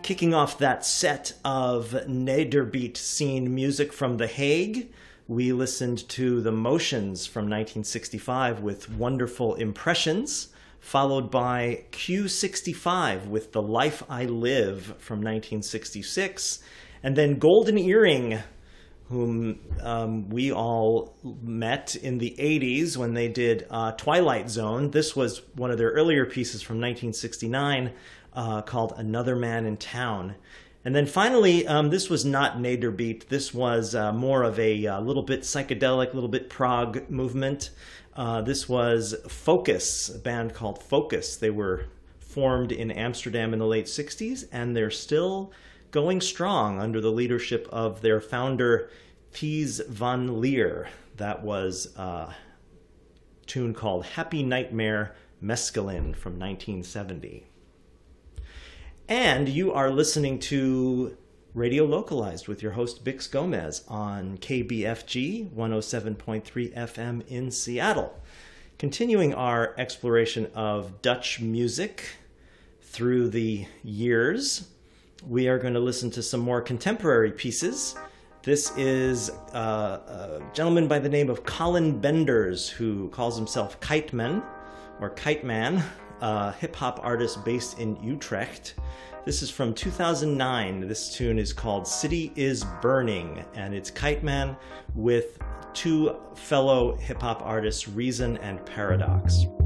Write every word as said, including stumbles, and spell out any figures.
Kicking off that set of Nederbeat scene music from The Hague, we listened to The Motions from nineteen sixty-five with Wonderful Impressions, followed by Q sixty-five with The Life I Live from nineteen sixty-six, and then Golden Earring, whom um, we all met in the eighties when they did uh, Twilight Zone. This was one of their earlier pieces from nineteen sixty-nine uh, called Another Man in Town. And then finally, um, this was not Nederbeat. This was uh, more of a, a little bit psychedelic, little bit prog movement. Uh, this was Focus, a band called Focus. They were formed in Amsterdam in the late sixties, and they're still going strong under the leadership of their founder, Thies van Leer. That was a tune called Happy Nightmare Mescaline from nineteen seventy. And you are listening to Radio Localized with your host, Bix Gomez, on K B F G one oh seven point three F M in Seattle. Continuing our exploration of Dutch music through the years, we are going to listen to some more contemporary pieces. This is uh, a gentleman by the name of Colin Benders, who calls himself Kiteman, or Kite Man, a hip-hop artist based in Utrecht. This is from two thousand nine. This tune is called City is Burning, and it's Kite Man with two fellow hip-hop artists, Reason and Paradox.